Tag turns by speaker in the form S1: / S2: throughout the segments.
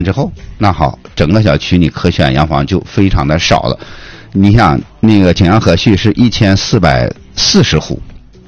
S1: 之后，那好，整个小区你可选洋房就非常的少了。你想那个景阳河序是1440户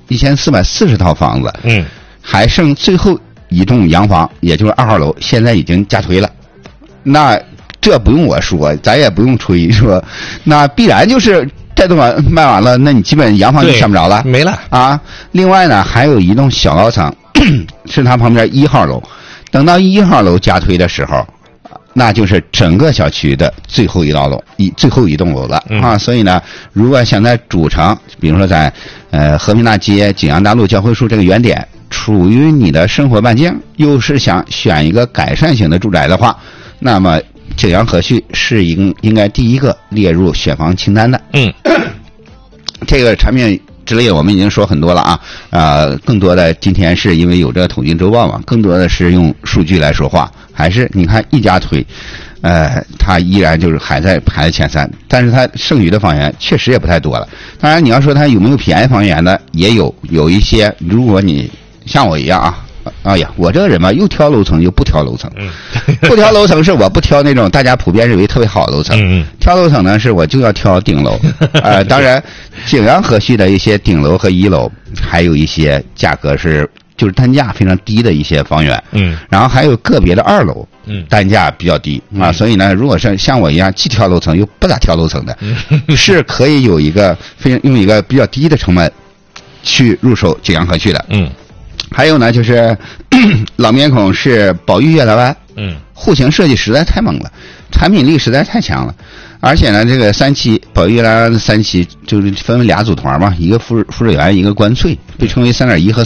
S1: ，1440套房子，还剩最后一栋洋房，也就是2号楼，现在已经加推了。那这不用我说，咱也不用吹说，那必然就是这栋房卖完了，那你基本洋房就选不着了，
S2: 没了
S1: 啊。另外呢，还有一栋小高层，是它旁边1号楼，等到1号楼加推的时候。那就是整个小区的最后一栋楼了啊！所以呢，如果想在主城，比如说在和平大街、景阳大路交汇处这个原点，处于你的生活半径，又是想选一个改善型的住宅的话，那么景阳河序是应该第一个列入选房清单的。这个产品之类的我们已经说很多了啊，更多的今天是因为有这个统计周报嘛，更多的是用数据来说话。还是你看一家推，它依然就是还在排前3，但是它剩余的房源确实也不太多了。当然你要说它有没有便宜房源的，也有一些。如果你像我一样啊，哎呀，我这个人嘛，又挑楼层又不挑楼层。不挑楼层是我不挑那种大家普遍认为特别好的楼层。挑楼层呢是我就要挑顶楼。当然景阳河序的一些顶楼和1楼，还有一些价格是。就是单价非常低的一些房源，然后还有个别的2楼，单价比较低啊，所以呢，如果是像我一样既挑楼层又不咋挑楼层的，是可以有一个用一个比较低的成本去入手景阳河序的。还有呢，就是老面孔是宝玉悦来湾，户型设计实在太猛了，产品力实在太强了。而且呢，这个3期宝玉悦来湾的3期就是分为俩组团嘛，一个富水园，一个观翠，被称为 3.1 和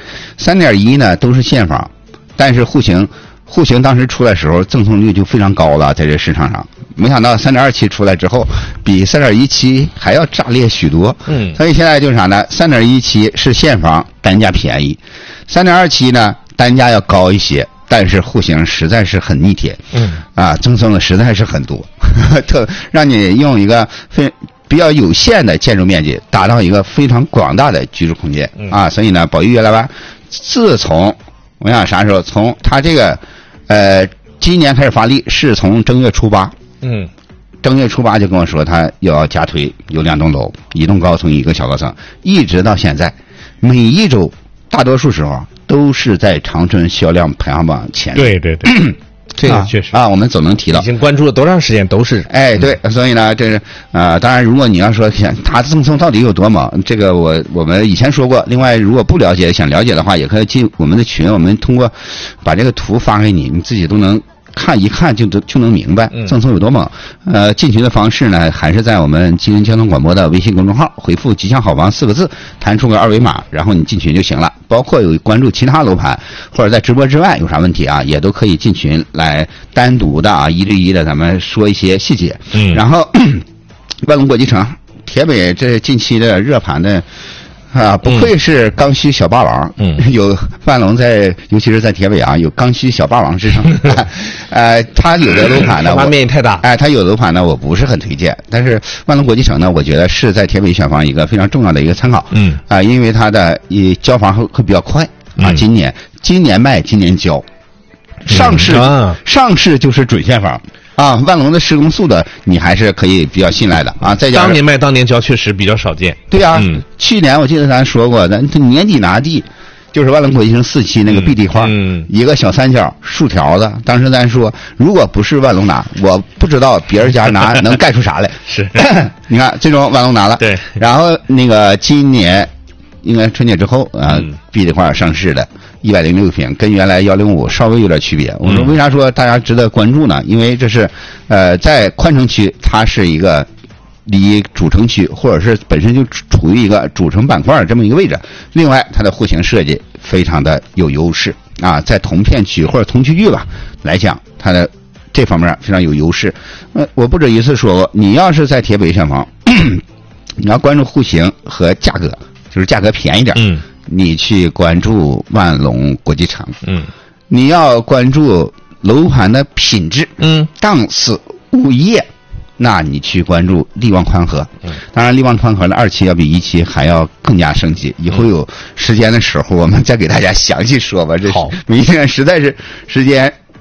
S1: 3.2。3.1 呢都是现房，但是户型当时出来的时候赠送率就非常高了，在这市场上。没想到 3.2 期出来之后，比 3.1 期还要炸裂许多。所以现在就是啥呢 ？3.1 期是现房，单价便宜；3.2 期呢，单价要高一些。但是户型实在是很逆天，赠送的实在是很多，让你用一个比较有限的建筑面积，达到一个非常广大的居住空间啊。所以呢，宝玉悦来湾自从我想啥时候，从它这个今年开始发力，是从正月初8，正月初8就跟我说他要加推，有2栋楼，一栋高层，一个小高层，一直到现在，每一周大多数时候。都是在长春销量排行榜前。
S2: 对，这个确实
S1: 我们总能提到。
S2: 已经关注了多长时间都是。
S1: 对，所以呢，这是当然，如果你要说它赠送到底有多猛，这个我们以前说过。另外，如果不了解，想了解的话，也可以进我们的群，我们通过把这个图发给你，你自己都能。一看就能明白赠送有多猛。进群的方式呢，还是在我们吉林交通广播的微信公众号回复吉祥好房4个字，弹出个2维码，然后你进群就行了。包括有关注其他楼盘或者在直播之外有啥问题啊，也都可以进群来单独的1对1的咱们说一些细节。然后万隆国际城铁北这近期的热盘的不愧是刚需小霸王，有万隆尤其是在铁北有刚需小霸王之称。它有的楼盘呢，
S2: 面积太大，
S1: 它有的楼盘呢，我不是很推荐。但是万隆国际城呢，我觉得是在铁北选房一个非常重要的一个参考。因为它的交房会比较快今年卖，今年交，上市就是准现房。万隆的施工速度你还是可以比较信赖的再加上
S2: 当年卖当年交确实比较少见。
S1: 对去年我记得咱说过，咱年底拿地，就是万隆国际城4期那个 B 地画，一个小三角竖条的。当时咱说，如果不是万隆拿，我不知道别人家拿能盖出啥来。
S2: 是，
S1: 你看最终万隆拿了。
S2: 对，
S1: 然后那个今年应该春节之后B 地画上市的。106平跟原来105稍微有点区别。我说为啥说大家值得关注呢？因为这是在宽城区，它是一个离主城区或者是本身就处于一个主城板块这么一个位置。另外，它的户型设计非常的有优势在同片区或者同区域吧来讲，它的这方面非常有优势。我不止一次说过，你要是在铁北选房，你要关注户型和价格，就是价格便宜点。你去关注万隆国际城，你要关注楼盘的品质，档次、物业，那你去关注力旺宽和。当然，力旺宽和的2期要比1期还要更加升级。以后有时间的时候，我们再给大家详细说吧。这每天实在是时间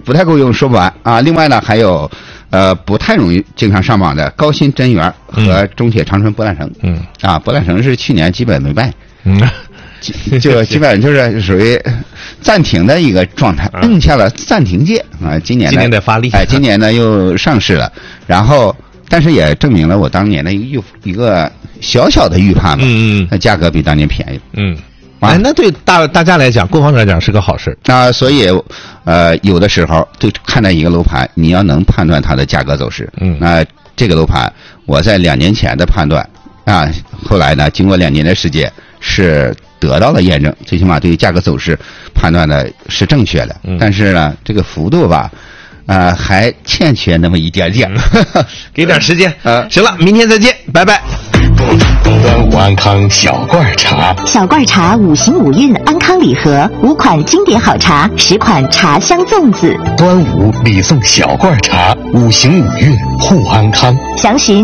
S1: 不太够用，说不完啊。另外呢，还有不太容易经常上榜的高新真源和中铁长春博览城。博览城是去年基本没卖。就基本就是属于暂停的一个状态，摁下了暂停键啊。今年
S2: 得发力，
S1: 今年呢又上市了，然后但是也证明了我当年的一个小小的预判嘛。价格比当年便宜。
S2: 那对大家来讲，购房者来讲是个好事。
S1: 所以有的时候就看待一个楼盘，你要能判断它的价格走势。那这个楼盘我在2年前的判断啊，后来呢经过2年的时间是得到了验证，最起码对于价格走势判断的是正确的。但是呢，这个幅度吧，还欠缺那么一点点。
S2: 给点时间。行了，明天再见，拜拜。
S3: 端午安康小罐茶，
S4: 小罐茶5行5运安康礼盒，5款经典好茶，10款茶香粽子。
S3: 端午礼送小罐茶，5行5运护安康。
S4: 详询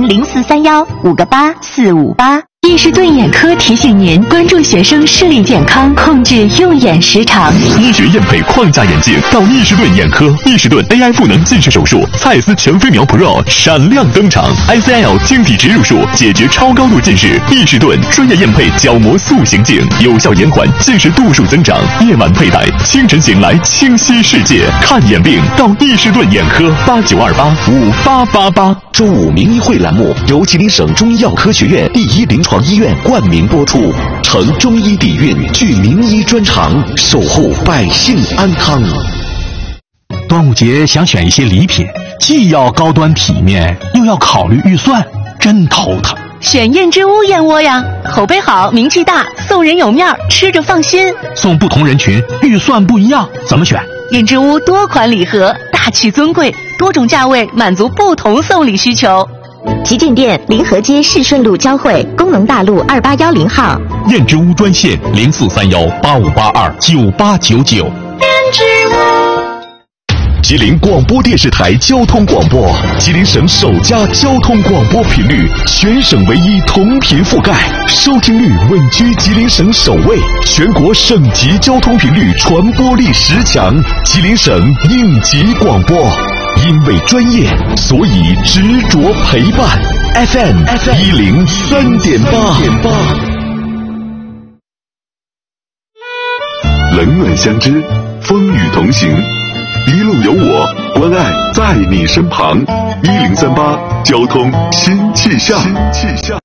S4: 0431-58458。伊士顿眼科提醒您关注学生视力健康，控制用眼时长。
S5: 医学验配框架眼镜到伊士顿眼科，伊士顿 AI 赋能近视手术，蔡司全飞秒 Pro 闪亮登场 ，ICL 晶体植入术解决超高度近视，伊士顿专业验配角膜塑形镜，有效延缓近视度数增长。夜晚佩戴，清晨醒来清晰世界。看眼病到伊士顿眼科，89285888。
S3: 周五名医会栏目由吉林省中医药科学院第1临床医院冠名播出，承中医底蕴，具名医专长，守护百姓安康。
S6: 端午节想选一些礼品，既要高端体面，又要考虑预算，真头疼。
S4: 选燕之屋燕窝呀，口碑好，名气大，送人有面，吃着放心。
S6: 送不同人群，预算不一样，怎么选？
S4: 燕之屋多款礼盒，大气尊贵，多种价位，满足不同送礼需求。旗舰店临河街市顺路交汇，工农大路2810号。
S5: 燕之屋专线043185829899。燕之屋。吉林广播电视台交通广播，吉林省首家交通广播频率，全省唯一同频覆盖，收听率稳居吉林省首位，全国省级交通频率传播力10强，吉林省应急广播。因为专业，所以执着陪伴。FM 103.8。冷暖相知，风雨同行，一路有我，关爱在你身旁。1038交通新气象。